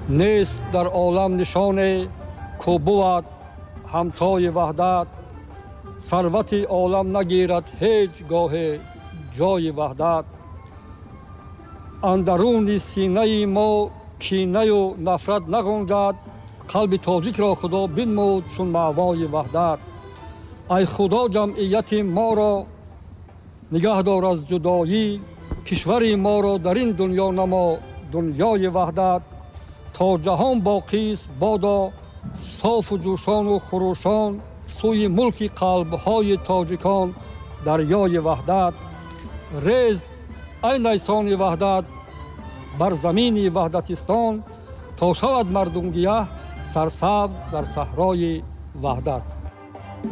нест дар олам нишоне ко буд ҳамтои ваҳдат. сарвати олам нагирад ҳеҷ гоҳе ҷои ваҳдат. андаруни синаи мо кинаю нафрат нағунҷад. қалби тоҷикро худо бинмуд чун маъвои ваҳдат. ай худо ҷамъияти моро нигаҳ дор аз ҷудоӣ. кишвари моро дар ин дунё намо дунёи ваҳдат. то ҷаҳон боқист бодо софу ҷӯшону хурӯшон. сӯи мулки қалбҳои тоҷикон дарёи ваҳдат. рез ай найсони ваҳдат бар замини ваҳдатистон. то шавад мардумгияҳ сарсабз дар саҳрои ваҳдат.